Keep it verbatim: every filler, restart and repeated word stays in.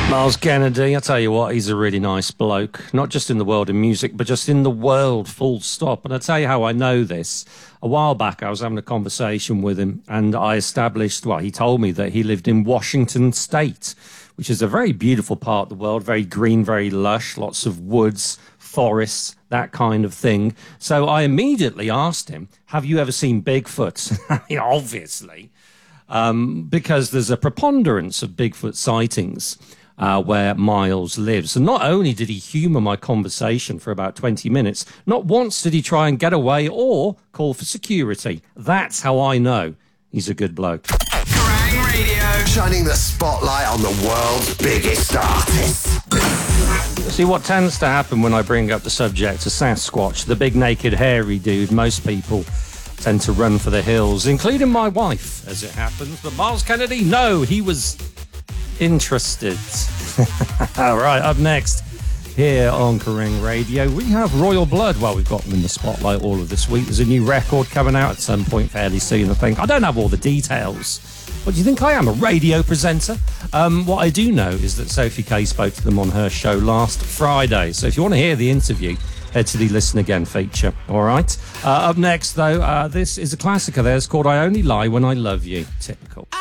Miles Kennedy, I tell you what, he's a really nice bloke. Not just in the world of music, but just in the world, full stop. And I tell you how I know this. A while back, I was having a conversation with him, and I established, well, he told me that he lived in Washington State, which is a very beautiful part of the world, very green, very lush, lots of woods, forests, that kind of thing. So I immediately asked him, have you ever seen Bigfoot? I mean, obviously, um, because there's a preponderance of Bigfoot sightings Uh, where Miles lives. And not only did he humour my conversation for about twenty minutes, not once did he try and get away or call for security. That's how I know he's a good bloke. Kerrang Radio, shining the spotlight on the world's biggest artists. See, what tends to happen when I bring up the subject of Sasquatch, the big naked hairy dude, most people tend to run for the hills, including my wife, as it happens. But Miles Kennedy, no, he was interested. All right, up next here on Kerrang Radio, we have Royal Blood. Well, we've got them in the spotlight all of this week. There's a new record coming out at some point fairly soon, I think. I don't have all the details. What do you think I am, a radio presenter? Um, what I do know is that Sophie Kay spoke to them on her show last Friday. So if you want to hear the interview, head to the Listen Again feature. All right. Uh, up next, though, uh, this is a classic of theirs called I Only Lie When I Love You. Typical.